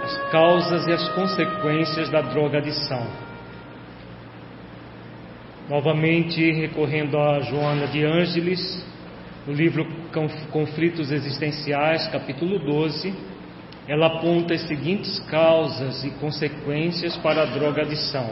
as causas e as consequências da drogadição. Novamente, recorrendo a Joana de Ângeles, no livro Conflitos Existenciais, capítulo 12, ela aponta as seguintes causas e consequências para a drogadição.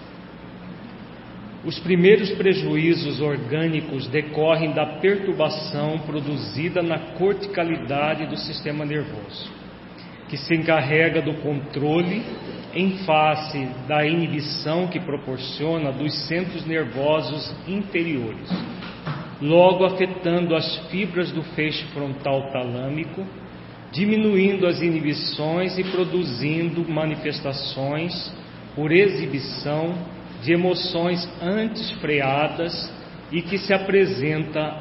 Os primeiros prejuízos orgânicos decorrem da perturbação produzida na corticalidade do sistema nervoso, que se encarrega do controle em face da inibição que proporciona dos centros nervosos inferiores, logo afetando as fibras do feixe frontal talâmico, diminuindo as inibições e produzindo manifestações por exibição de emoções antes freadas e que se apresentam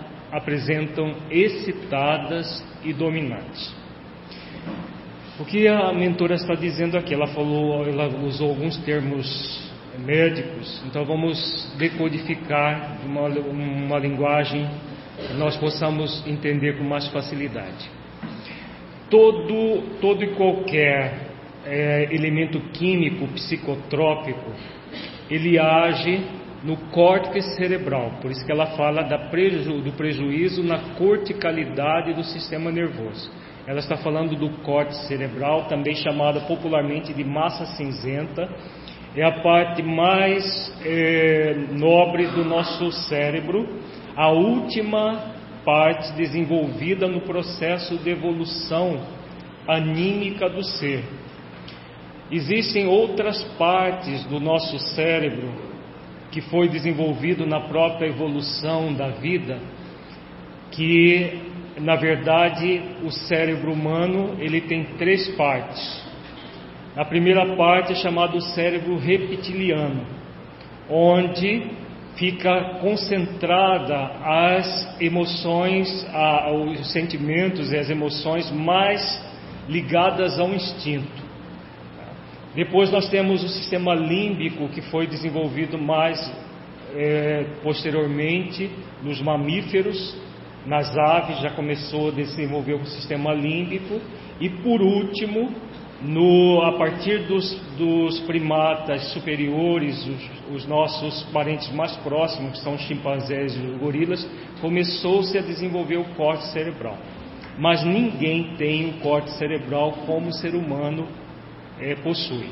excitadas e dominantes. O que a mentora está dizendo aqui? Ela usou alguns termos médicos, então vamos decodificar uma linguagem que nós possamos entender com mais facilidade. Todo e qualquer elemento químico psicotrópico, ele age no córtex cerebral, por isso que ela fala do prejuízo na corticalidade do sistema nervoso. Ela está falando do córtex cerebral, também chamada popularmente de massa cinzenta. É a parte mais nobre do nosso cérebro, a última parte desenvolvida no processo de evolução anímica do ser. Existem outras partes do nosso cérebro que foi desenvolvido na própria evolução da vida, que na verdade o cérebro humano ele tem três partes. A primeira parte é chamado cérebro reptiliano, onde fica concentrada as emoções, os sentimentos e as emoções mais ligadas ao instinto. Depois nós temos o sistema límbico, que foi desenvolvido mais posteriormente nos mamíferos. Nas aves já começou a desenvolver o sistema límbico. E por último, a partir dos primatas superiores, os nossos parentes mais próximos, que são os chimpanzés e os gorilas, começou-se a desenvolver o córtex cerebral. Mas ninguém tem um córtex cerebral como o ser humano possui.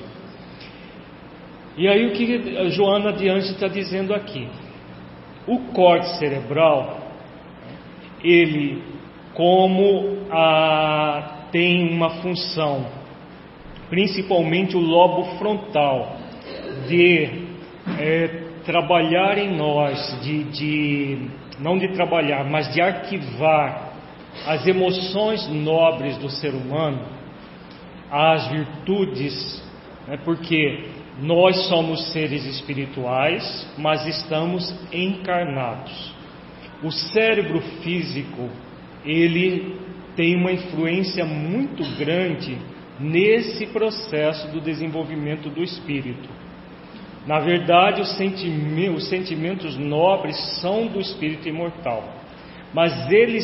E aí o que a Joana de Ângeles está dizendo aqui? O córtex cerebral, ele tem uma função, principalmente o lobo frontal, de trabalhar em nós, não de trabalhar, mas de arquivar as emoções nobres do ser humano, as virtudes, porque nós somos seres espirituais, mas estamos encarnados. O cérebro físico, ele tem uma influência muito grande nesse processo do desenvolvimento do espírito. Na verdade, os sentimentos nobres são do espírito imortal, mas eles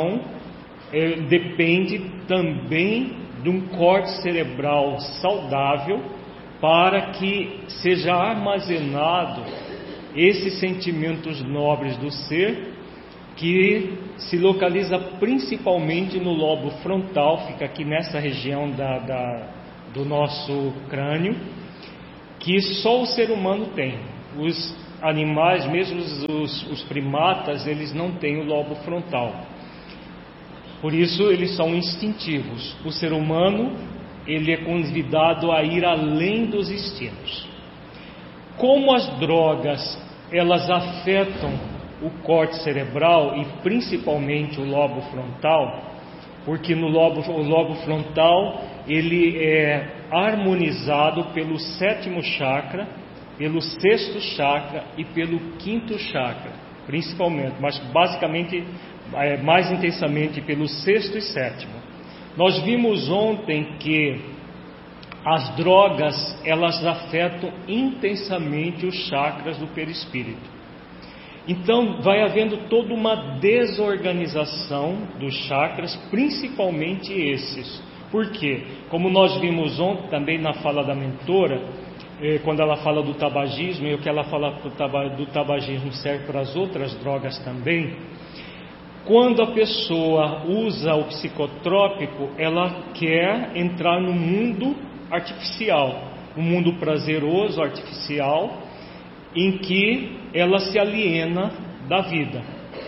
depende também de um córtex cerebral saudável para que seja armazenado esses sentimentos nobres do ser, que se localiza principalmente no lobo frontal, fica aqui nessa região do nosso crânio, que só o ser humano tem. Os animais, mesmo os primatas, eles não têm o lobo frontal. Por isso eles são instintivos. O ser humano, ele é convidado a ir além dos instintos. Como as drogas, elas afetam o córtex cerebral e principalmente o lobo frontal, porque o lobo frontal ele é harmonizado pelo sétimo chakra, pelo sexto chakra e pelo quinto chakra, principalmente, mas basicamente mais intensamente pelo sexto e sétimo. Nós vimos ontem que as drogas elas afetam intensamente os chakras do perispírito. Então vai havendo toda uma desorganização dos chakras, principalmente esses, Por quê? Como nós vimos ontem também na fala da mentora, quando ela fala do tabagismo, e o que ela fala do tabagismo serve para as outras drogas também. Quando a pessoa usa o psicotrópico, ela quer entrar no mundo artificial, um mundo prazeroso, artificial, em que ela se aliena da vida.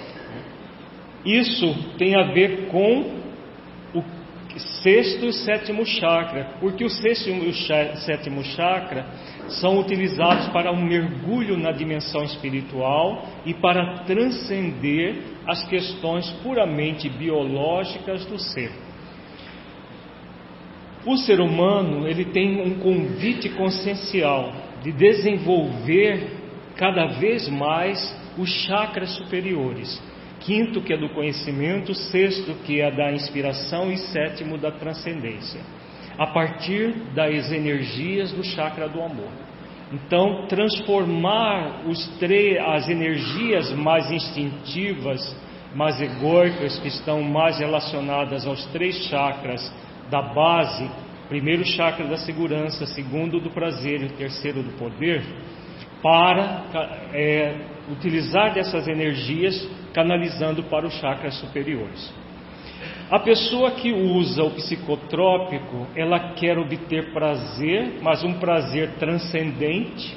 Isso tem a ver com o sexto e sétimo chakra, porque o sexto e o sétimo chakra são utilizados para um mergulho na dimensão espiritual e para transcender as questões puramente biológicas do ser. O ser humano, ele tem um convite consciencial de desenvolver cada vez mais os chakras superiores. Quinto, que é do conhecimento, sexto, que é da inspiração, e sétimo, da transcendência, a partir das energias do chakra do amor. Então, transformar as energias mais instintivas, mais egóicas, que estão mais relacionadas aos 3 chakras da base, primeiro chakra da segurança, segundo do prazer e o terceiro do poder, para utilizar dessas energias canalizando para os chakras superiores. A pessoa que usa o psicotrópico, ela quer obter prazer, mas um prazer transcendente,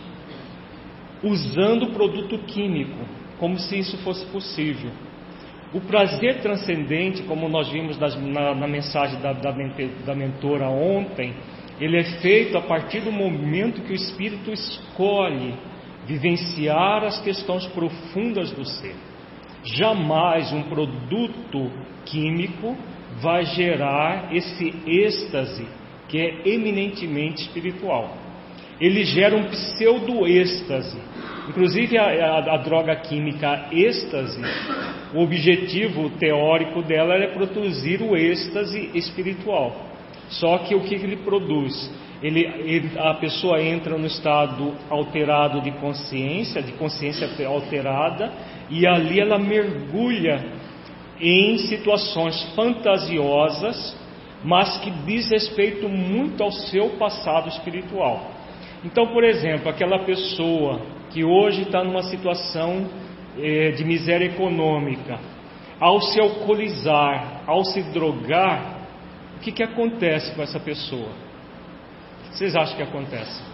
usando produto químico, como se isso fosse possível. O prazer transcendente, como nós vimos na mensagem da mentora ontem, ele é feito a partir do momento que o espírito escolhe vivenciar as questões profundas do ser. Jamais um produto químico vai gerar esse êxtase que é eminentemente espiritual. Ele gera um pseudo-êxtase. Inclusive a droga química êxtase, o objetivo teórico dela é produzir o êxtase espiritual. Só que o que ele produz? A pessoa entra no estado alterado de consciência alterada, e ali ela mergulha em situações fantasiosas, mas que diz respeito muito ao seu passado espiritual. Então, por exemplo, aquela pessoa que hoje está numa situação de miséria econômica, ao se alcoolizar, ao se drogar, o que acontece com essa pessoa? O que vocês acham que acontece?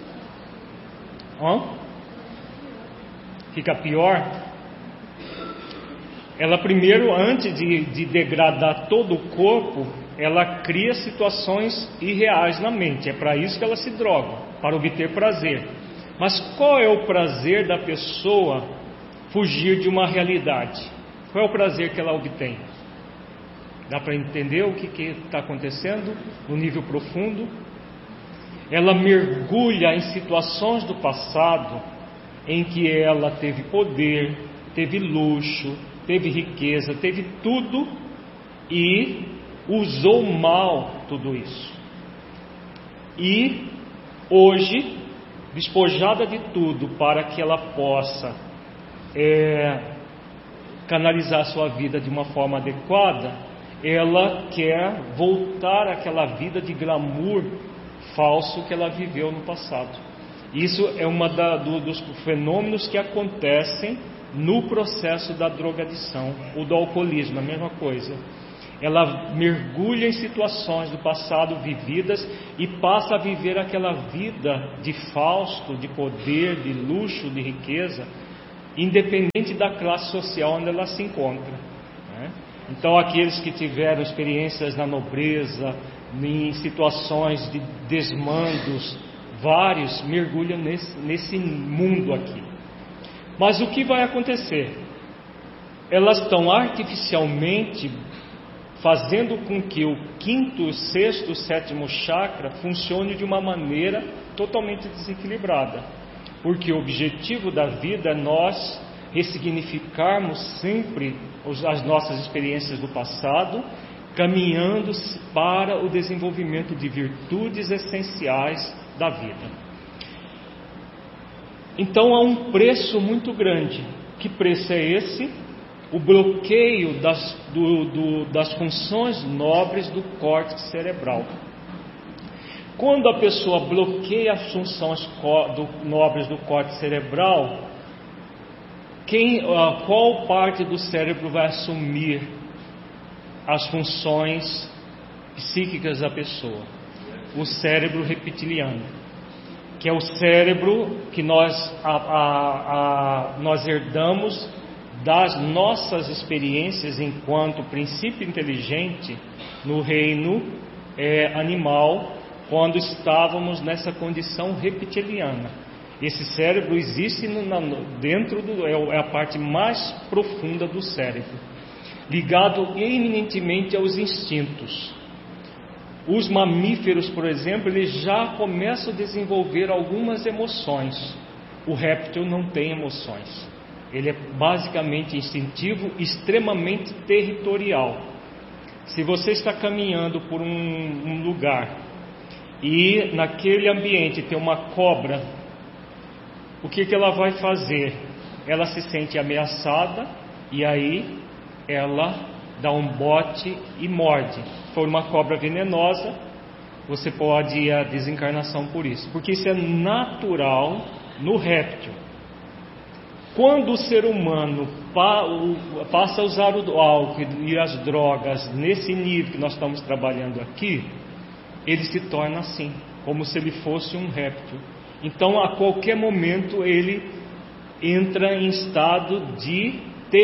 Fica pior? Ela primeiro, antes de degradar todo o corpo, ela cria situações irreais na mente. É para isso que ela se droga, para obter prazer. Mas qual é o prazer da pessoa fugir de uma realidade? Qual é o prazer que ela obtém? Dá para entender o que está acontecendo no nível profundo? Ela mergulha em situações do passado em que ela teve poder, teve luxo, teve riqueza, teve tudo e usou mal tudo isso. E hoje, despojada de tudo para que ela possa canalizar sua vida de uma forma adequada, ela quer voltar àquela vida de glamour falso que ela viveu no passado. Isso é dos fenômenos que acontecem no processo da drogadição ou do alcoolismo, a mesma coisa. Ela mergulha em situações do passado vividas e passa a viver aquela vida de Fausto, de poder, de luxo, de riqueza, independente da classe social onde ela se encontra, né? Então, aqueles que tiveram experiências na nobreza, em situações de desmandos, vários mergulham nesse mundo aqui. Mas o que vai acontecer? Elas estão artificialmente fazendo com que o quinto, sexto, sétimo chakra funcione de uma maneira totalmente desequilibrada, porque o objetivo da vida é nós ressignificarmos sempre as nossas experiências do passado, caminhando para o desenvolvimento de virtudes essenciais da vida. Então há um preço muito grande. Que preço é esse? o bloqueio das funções nobres do córtex cerebral. Quando a pessoa bloqueia as funções nobres do córtex cerebral, qual parte do cérebro vai assumir as funções psíquicas da pessoa? O cérebro reptiliano, que é o cérebro que nós herdamos das nossas experiências enquanto princípio inteligente no reino animal, quando estávamos nessa condição reptiliana. Esse cérebro existe é a parte mais profunda do cérebro, ligado eminentemente aos instintos. Os mamíferos, por exemplo, eles já começam a desenvolver algumas emoções. O réptil não tem emoções. Ele é basicamente instintivo, extremamente territorial. Se você está caminhando por um lugar e naquele ambiente tem uma cobra, o que ela vai fazer? Ela se sente ameaçada e aí ela dá um bote e morde. Se for uma cobra venenosa, você pode ir à desencarnação por isso, porque isso é natural no réptil. Quando o ser humano passa a usar o álcool e as drogas nesse nível que nós estamos trabalhando aqui, ele se torna assim, como se ele fosse um réptil. Então, a qualquer momento, ele entra em estado de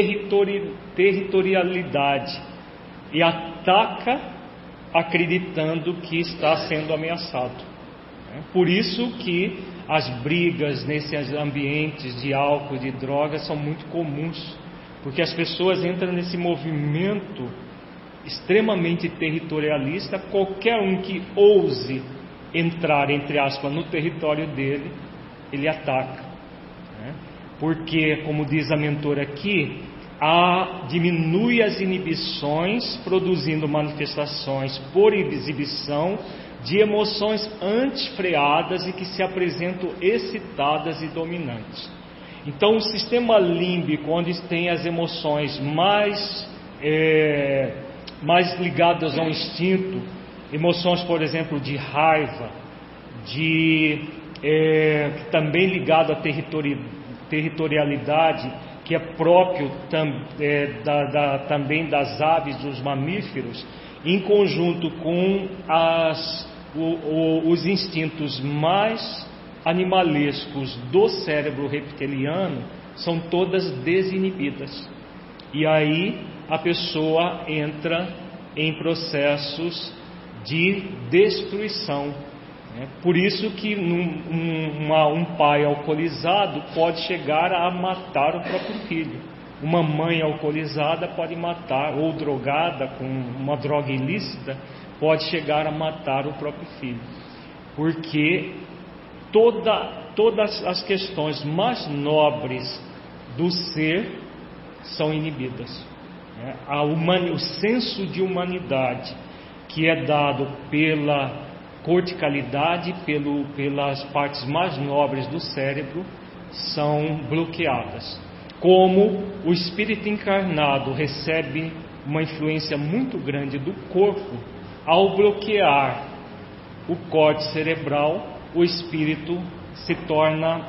territorialidade e ataca acreditando que está sendo ameaçado. Por isso que as brigas nesses ambientes de álcool e de drogas são muito comuns, porque as pessoas entram nesse movimento extremamente territorialista. Qualquer um que ouse entrar, entre aspas, no território dele, ele ataca, porque, como diz a mentora aqui, diminui as inibições, produzindo manifestações por exibição de emoções antifreadas e que se apresentam excitadas e dominantes. Então, o sistema límbico, onde tem as emoções mais ligadas ao instinto, emoções, por exemplo, de raiva, também ligado à territorialidade, que é próprio também das aves, dos mamíferos, em conjunto com os instintos mais animalescos do cérebro reptiliano, são todas desinibidas. E aí a pessoa entra em processos de destruição. Por isso que um pai alcoolizado pode chegar a matar o próprio filho. Uma mãe alcoolizada pode matar, ou drogada com uma droga ilícita, pode chegar a matar o próprio filho. Porque todas as questões mais nobres do ser são inibidas. O senso de humanidade, que é dado pela corticalidade, pelas partes mais nobres do cérebro, são bloqueadas. Como o espírito encarnado recebe uma influência muito grande do corpo, ao bloquear o córtex cerebral, o espírito se torna,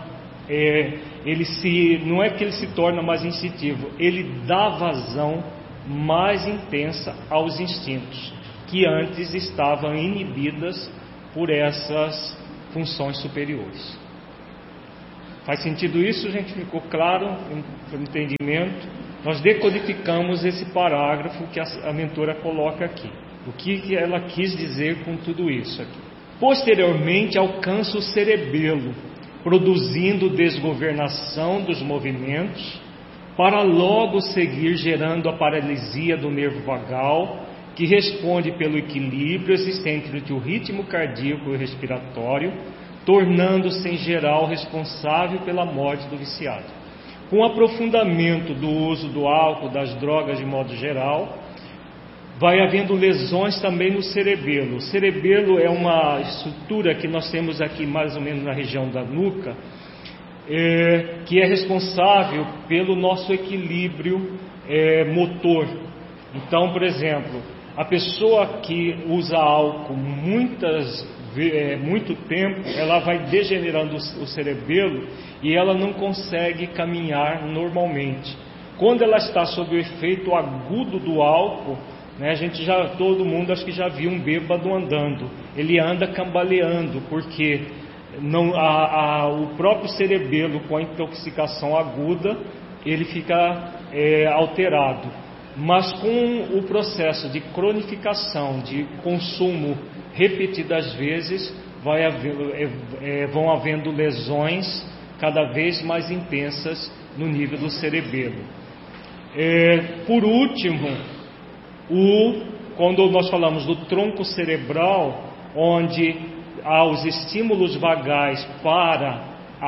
não é que ele se torna mais instintivo, ele dá vazão mais intensa aos instintos, que antes estavam inibidas por essas funções superiores. Faz sentido isso, gente? Ficou claro o entendimento? Nós decodificamos esse parágrafo que a mentora coloca aqui. O que ela quis dizer com tudo isso aqui? Posteriormente alcança o cerebelo, produzindo desgovernação dos movimentos, para logo seguir gerando a paralisia do nervo vagal, que responde pelo equilíbrio existente entre o ritmo cardíaco e respiratório, tornando-se em geral responsável pela morte do viciado. Com o aprofundamento do uso do álcool, das drogas de modo geral, vai havendo lesões também no cerebelo. O cerebelo é uma estrutura que nós temos aqui mais ou menos na região da nuca, que é responsável pelo nosso equilíbrio motor. Então, por exemplo, a pessoa que usa álcool muito tempo, ela vai degenerando o cerebelo e ela não consegue caminhar normalmente. Quando ela está sob o efeito agudo do álcool, né, todo mundo acho que já viu um bêbado andando. Ele anda cambaleando, porque o próprio cerebelo, com a intoxicação aguda, ele fica alterado. Mas com o processo de cronificação, de consumo repetidas vezes, vão havendo lesões cada vez mais intensas no nível do cerebelo. Por último, quando nós falamos do tronco cerebral, onde há os estímulos vagais para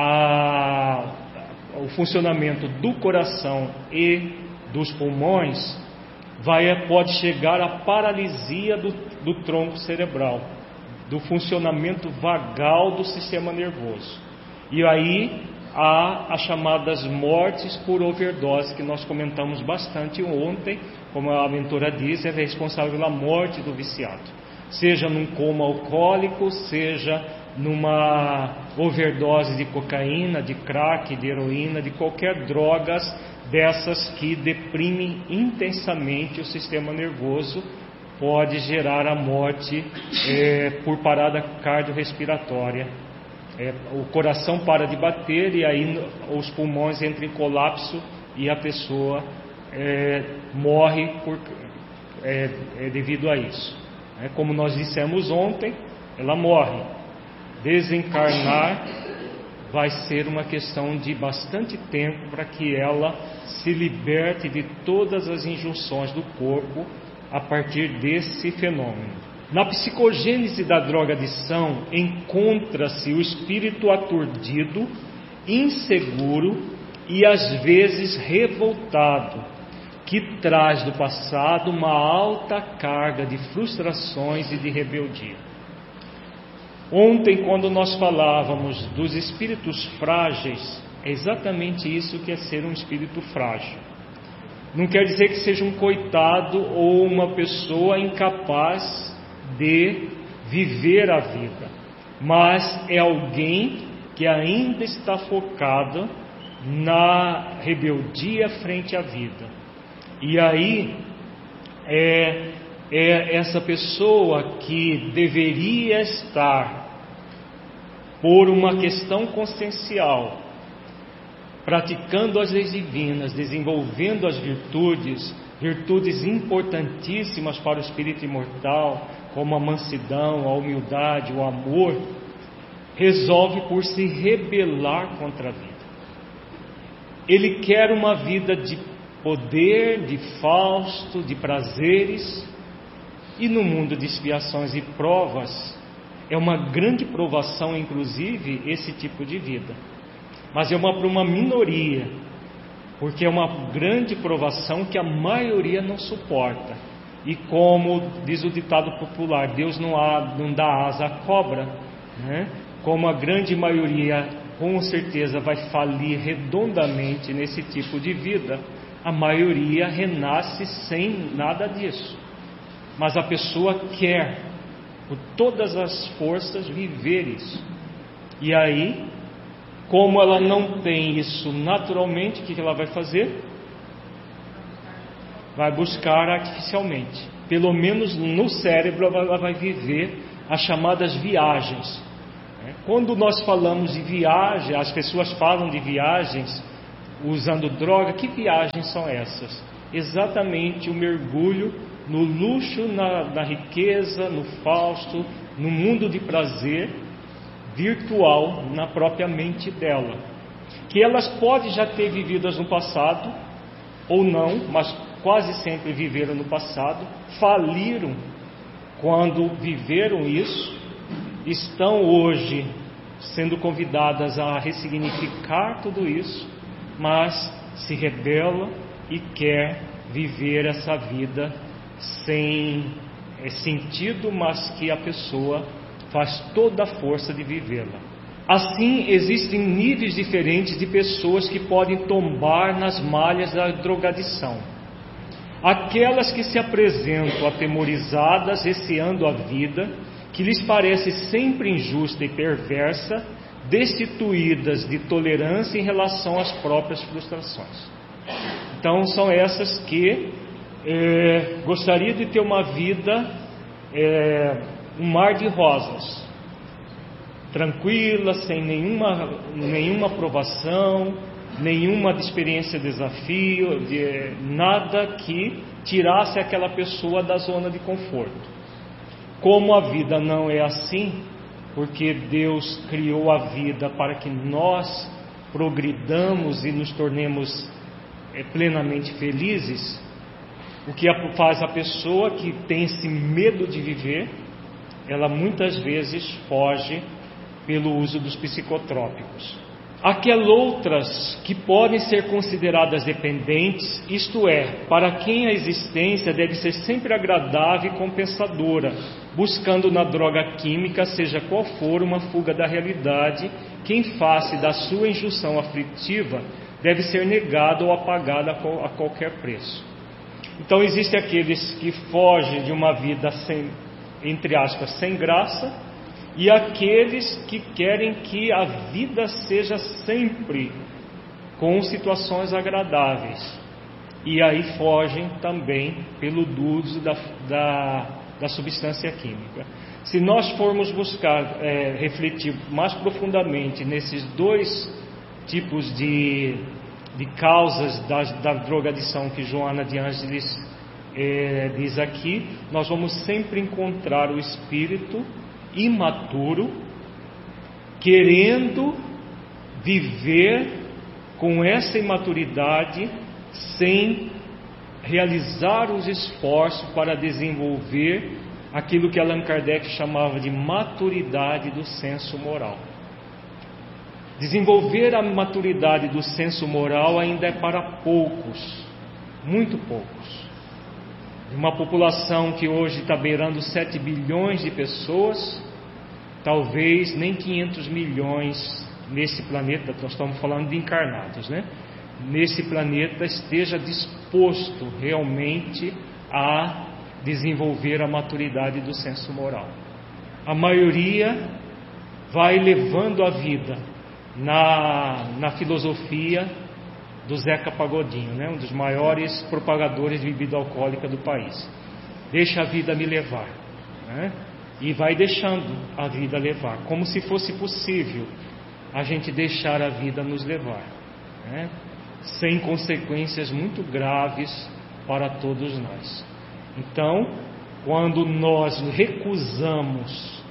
o funcionamento do coração e dos pulmões, pode chegar à paralisia do tronco cerebral, do funcionamento vagal do sistema nervoso. E aí há as chamadas mortes por overdose, que nós comentamos bastante ontem. Como a mentora diz, é responsável pela morte do viciado, seja num coma alcoólico, seja numa overdose de cocaína, de crack, de heroína, de qualquer drogas dessas que deprimem intensamente o sistema nervoso, pode gerar a morte por parada cardiorrespiratória. O coração para de bater e aí os pulmões entram em colapso e a pessoa morre devido a isso. Como nós dissemos ontem, ela morre. Desencarnar vai ser uma questão de bastante tempo para que ela se liberte de todas as injunções do corpo a partir desse fenômeno. Na psicogênese da drogadição encontra-se o espírito aturdido, inseguro e às vezes revoltado, que traz do passado uma alta carga de frustrações e de rebeldia. Ontem, quando nós falávamos dos espíritos frágeis, é exatamente isso que é ser um espírito frágil. Não quer dizer que seja um coitado ou uma pessoa incapaz de viver a vida, mas é alguém que ainda está focado na rebeldia frente à vida. E aí essa pessoa que deveria estar, por uma questão consciencial, praticando as leis divinas, desenvolvendo as virtudes importantíssimas para o espírito imortal, como a mansidão, a humildade, o amor, resolve por se rebelar contra a vida. Ele quer uma vida de poder, de fausto, de prazeres, e no mundo de expiações e provas, é uma grande provação, inclusive, esse tipo de vida. Mas é para uma minoria, porque é uma grande provação que a maioria não suporta. E como diz o ditado popular, Deus não dá asa à cobra, né? Como a grande maioria com certeza vai falir redondamente nesse tipo de vida, a maioria renasce sem nada disso. Mas a pessoa quer, por todas as forças, viver isso. E aí, como ela não tem isso naturalmente, o que ela vai fazer? Vai buscar artificialmente. Pelo menos no cérebro ela vai viver as chamadas viagens. Quando nós falamos de viagem, as pessoas falam de viagens usando droga. Que viagens são essas? Exatamente o mergulho no luxo, na riqueza, no fausto, no mundo de prazer virtual na própria mente dela, que elas podem já ter vividas no passado ou não, mas quase sempre viveram no passado, faliram quando viveram isso, estão hoje sendo convidadas a ressignificar tudo isso, mas se rebela e quer viver essa vida sem sentido, mas que a pessoa faz toda a força de vivê-la. Assim, existem níveis diferentes de pessoas que podem tombar nas malhas da drogadição. aquelas que se apresentam atemorizadas, receando a vida, que lhes parece sempre injusta e perversa, destituídas de tolerância em relação às próprias frustrações. Então são essas que gostaria de ter uma vida, um mar de rosas, tranquila, sem nenhuma provação, nenhuma experiência de desafio, nada que tirasse aquela pessoa da zona de conforto. Como a vida não é assim, porque Deus criou a vida para que nós progridamos e nos tornemos plenamente felizes, o que faz a pessoa que tem esse medo de viver, ela muitas vezes foge pelo uso dos psicotrópicos. Aquelas outras que podem ser consideradas dependentes, isto é, para quem a existência deve ser sempre agradável e compensadora, buscando na droga química, seja qual for, uma fuga da realidade, que em face da sua injunção aflitiva deve ser negada ou apagada a qualquer preço. Então existem aqueles que fogem de uma vida sem, entre aspas, sem graça, e aqueles que querem que a vida seja sempre com situações agradáveis, e aí fogem também pelo uso da substância química. Se nós formos buscar refletir mais profundamente nesses dois tipos de causas da drogadição que Joana de Ângeles diz aqui, nós vamos sempre encontrar o espírito imaturo, querendo viver com essa imaturidade, sem realizar os esforços para desenvolver aquilo que Allan Kardec chamava de maturidade do senso moral. Desenvolver a maturidade do senso moral ainda é para poucos, muito poucos. Uma população que hoje está beirando 7 bilhões de pessoas, talvez nem 500 milhões nesse planeta, nós estamos falando de encarnados, né? Nesse planeta esteja disposto realmente a desenvolver a maturidade do senso moral. A maioria vai levando a vida na filosofia do Zeca Pagodinho, né? Um dos maiores propagadores de bebida alcoólica do país. Deixa a vida me levar, né? E vai deixando a vida levar, como se fosse possível a gente deixar a vida nos levar, né? Sem consequências muito graves para todos nós. Então, quando nós recusamos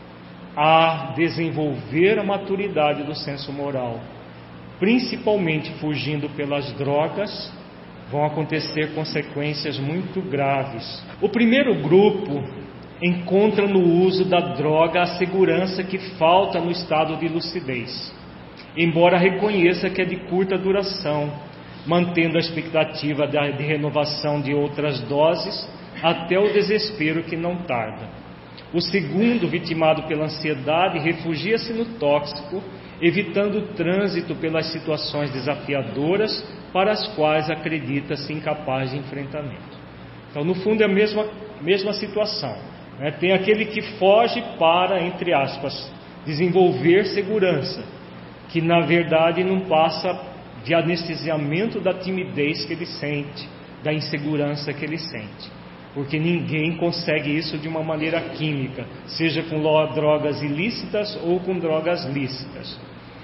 a desenvolver a maturidade do senso moral, principalmente fugindo pelas drogas, vão acontecer consequências muito graves. O primeiro grupo encontra no uso da droga a segurança que falta no estado de lucidez, embora reconheça que é de curta duração, mantendo a expectativa de renovação de outras doses até o desespero que não tarda. O segundo, vitimado pela ansiedade, refugia-se no tóxico, evitando o trânsito pelas situações desafiadoras para as quais acredita-se incapaz de enfrentamento. Então, no fundo, é a mesma situação, né? Tem aquele que foge para, entre aspas, desenvolver segurança, que na verdade não passa de anestesiamento da timidez que ele sente, da insegurança que ele sente. Porque ninguém consegue isso de uma maneira química, seja com drogas ilícitas ou com drogas lícitas.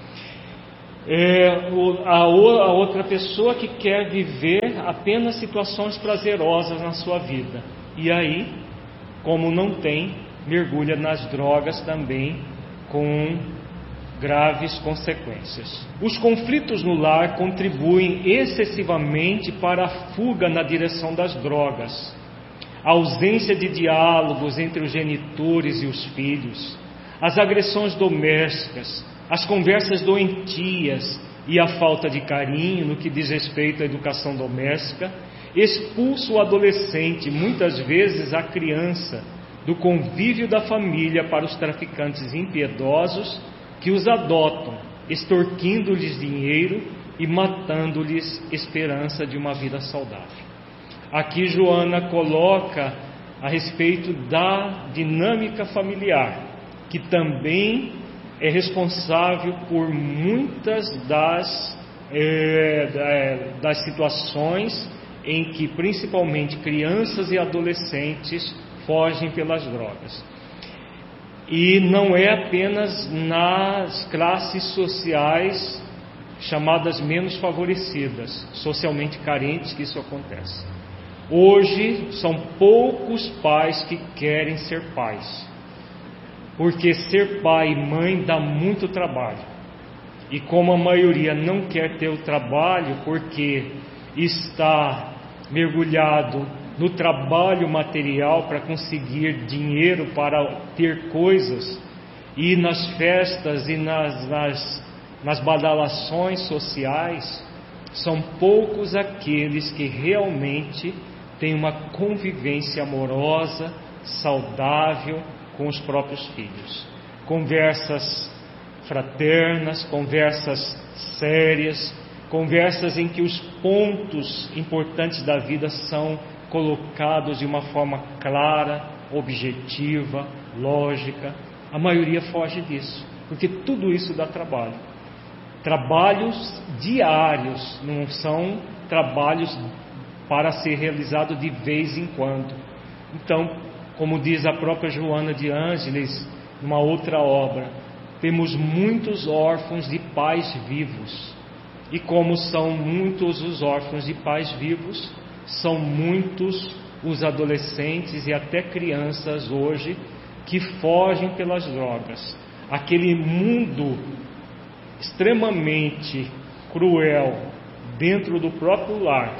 A outra pessoa que quer viver apenas situações prazerosas na sua vida, e aí, como não tem, mergulha nas drogas também com graves consequências. Os conflitos no lar contribuem excessivamente para a fuga na direção das drogas. A ausência de diálogos entre os genitores e os filhos, as agressões domésticas, as conversas doentias e a falta de carinho no que diz respeito à educação doméstica, expulsa o adolescente, muitas vezes a criança, do convívio da família para os traficantes impiedosos que os adotam, extorquindo-lhes dinheiro e matando-lhes esperança de uma vida saudável. Aqui Joana coloca a respeito da dinâmica familiar, que também é responsável por muitas das situações em que principalmente crianças e adolescentes fogem pelas drogas. E não é apenas nas classes sociais chamadas menos favorecidas, socialmente carentes, que isso acontece. Hoje são poucos pais que querem ser pais, porque ser pai e mãe dá muito trabalho. E como a maioria não quer ter o trabalho porque está mergulhado no trabalho material para conseguir dinheiro para ter coisas, e nas festas e nas badalações sociais, são poucos aqueles que realmente têm uma convivência amorosa, saudável com os próprios filhos. Conversas fraternas, conversas sérias, conversas em que os pontos importantes da vida são colocados de uma forma clara, objetiva, lógica. A maioria foge disso, porque tudo isso dá trabalho. Trabalhos diários, não são trabalhos para ser realizado de vez em quando. Então, como diz a própria Joana de Ângeles, numa outra obra, temos muitos órfãos de pais vivos. E como são muitos os órfãos de pais vivos, são muitos os adolescentes e até crianças hoje que fogem pelas drogas. Aquele mundo extremamente cruel dentro do próprio lar,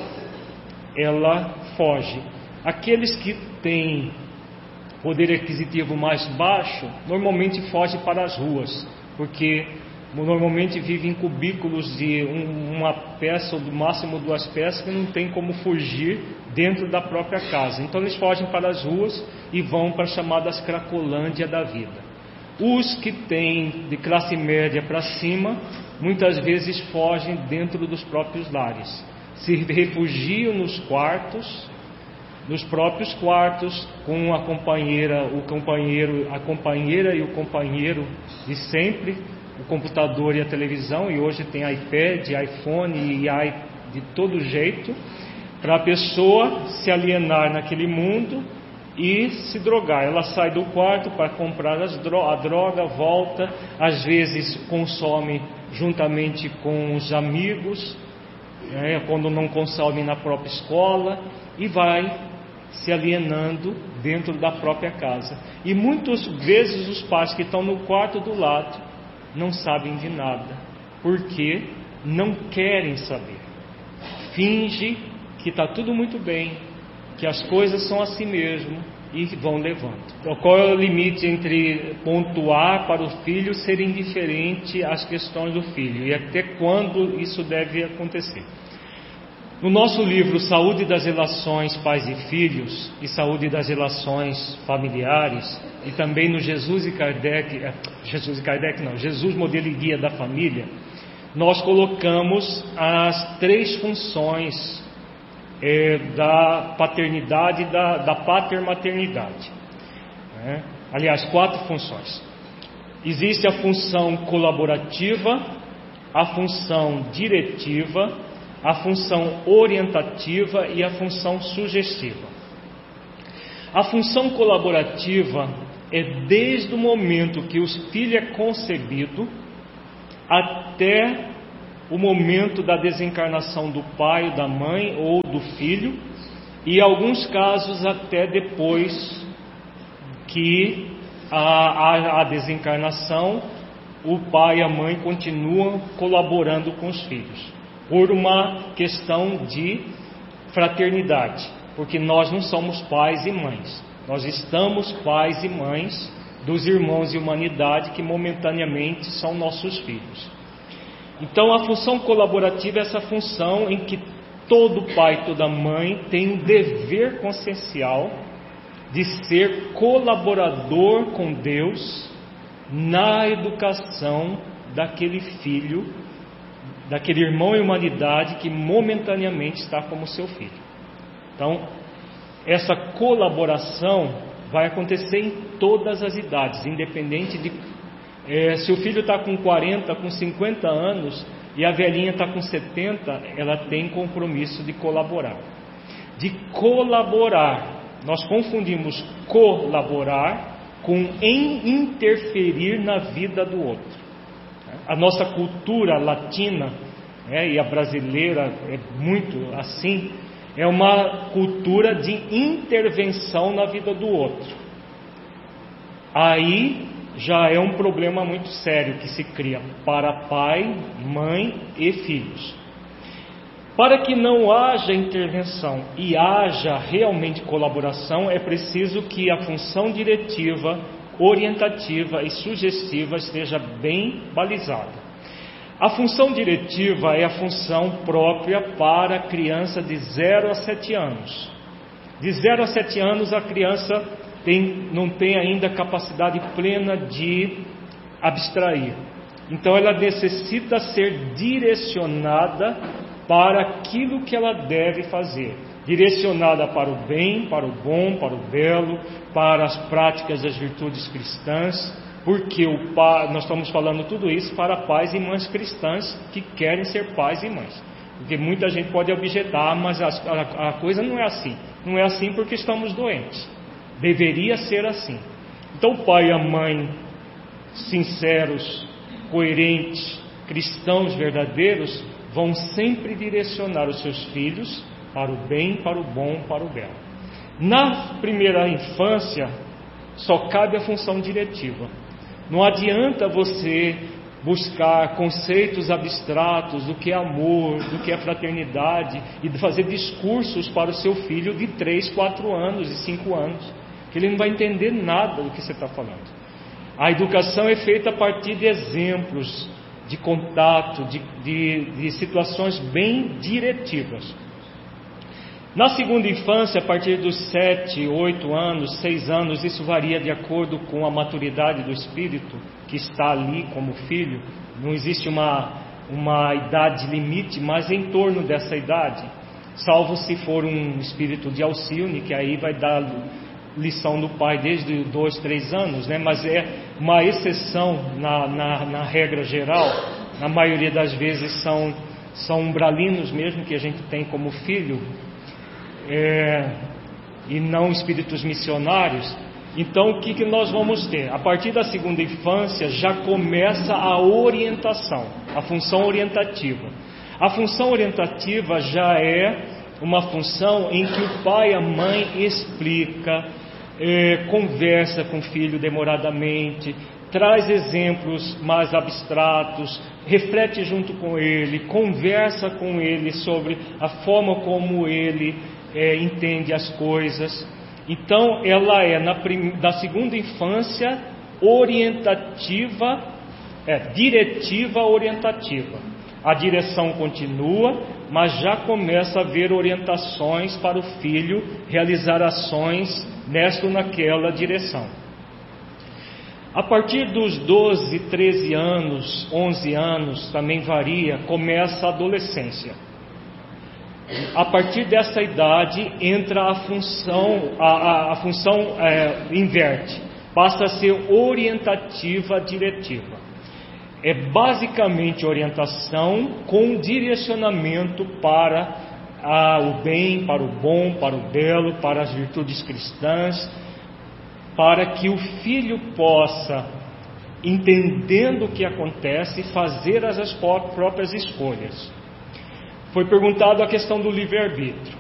ela foge. Aqueles que têm poder aquisitivo mais baixo normalmente fogem para as ruas, porque normalmente vivem em cubículos de uma peça ou do máximo 2 peças, que não tem como fugir dentro da própria casa. Então eles fogem para as ruas e vão para as chamadas cracolândia da vida. Os que têm de classe média para cima, muitas vezes fogem dentro dos próprios lares, se refugiam nos próprios quartos, com a companheira e o companheiro de sempre, o computador e a televisão, e hoje tem iPad, iPhone e de todo jeito, para a pessoa se alienar naquele mundo e se drogar. Ela sai do quarto para comprar a droga, volta, às vezes consome juntamente com os amigos, quando não consome na própria escola, e vai se alienando dentro da própria casa. E muitas vezes os pais que estão no quarto do lado não sabem de nada, porque não querem saber. Finge que está tudo muito bem, que as coisas são assim mesmo, e vão levando. Então, qual é o limite entre pontuar para o filho ser indiferente às questões do filho, e até quando isso deve acontecer? No nosso livro Saúde das Relações Pais e Filhos e Saúde das Relações Familiares, e também no Jesus Modelo e Guia da Família, nós colocamos as 3 funções da paternidade e da patermaternidade. Aliás, 4 funções. Existe a função colaborativa, a função diretiva, a função orientativa e a função sugestiva. A função colaborativa é desde o momento que o filho é concebido até o momento da desencarnação do pai, da mãe ou do filho, e em alguns casos até depois que a desencarnação, o pai e a mãe continuam colaborando com os filhos, por uma questão de fraternidade, porque nós não somos pais e mães, nós estamos pais e mães dos irmãos de humanidade que momentaneamente são nossos filhos. Então a função colaborativa é essa função em que todo pai e toda mãe tem um dever consciencial de ser colaborador com Deus na educação daquele filho, daquele irmão em humanidade que momentaneamente está como seu filho. Então, essa colaboração vai acontecer em todas as idades, independente de se o filho está com 40, com 50 anos e a velhinha está com 70, ela tem compromisso de colaborar. De colaborar, nós confundimos colaborar com interferir na vida do outro. A nossa cultura latina, e a brasileira é muito assim, é uma cultura de intervenção na vida do outro. Aí já é um problema muito sério que se cria para pai, mãe e filhos. Para que não haja intervenção e haja realmente colaboração, é preciso que a função diretiva, orientativa e sugestiva esteja bem balizada. A função diretiva é a função própria para a criança de 0 a 7 anos. De 0 a 7 anos a criança não tem ainda capacidade plena de abstrair. Então ela necessita ser direcionada para aquilo que ela deve fazer. Direcionada para o bem, para o bom, para o belo, para as práticas das virtudes cristãs. Porque nós estamos falando tudo isso para pais e mães cristãs que querem ser pais e mães. Porque muita gente pode objetar, mas a coisa não é assim. Não é assim porque estamos doentes. Deveria ser assim. Então o pai e a mãe sinceros, coerentes, cristãos verdadeiros, vão sempre direcionar os seus filhos para o bem, para o bom, para o belo. Na primeira infância, só cabe a função diretiva. Não adianta você buscar conceitos abstratos do que é amor, do que é fraternidade, e fazer discursos para o seu filho de 3, 4 anos e 5 anos, que ele não vai entender nada do que você está falando. A educação é feita a partir de exemplos, de contato, de situações bem diretivas. Na segunda infância, a partir dos 7, 8 anos, 6 anos, isso varia de acordo com a maturidade do espírito que está ali como filho. Não existe uma idade limite, mas em torno dessa idade, salvo se for um espírito de Alcione, que aí vai dar lição do pai desde 2, 3 anos, né? Mas é uma exceção na regra geral. Na maioria das vezes são umbralinos mesmo que a gente tem como filho, e não espíritos missionários. Então o que nós vamos ter? A partir da segunda infância já começa a orientação, a função orientativa. A função orientativa já é uma função em que o pai e a mãe explica, conversa com o filho demoradamente, traz exemplos mais abstratos, reflete junto com ele, conversa com ele sobre a forma como ele entende as coisas. Então ela é da segunda infância orientativa, diretiva orientativa. A direção continua, mas já começa a haver orientações para o filho realizar ações nesta ou naquela direção. A partir dos 12, 13 anos, 11 anos, também varia, começa a adolescência. A partir dessa idade entra a função inverte, passa a ser orientativa diretiva. É basicamente orientação com direcionamento para o bem, para o bom, para o belo, para as virtudes cristãs, para que o filho possa, entendendo o que acontece, fazer as próprias escolhas. Foi perguntado a questão do livre-arbítrio.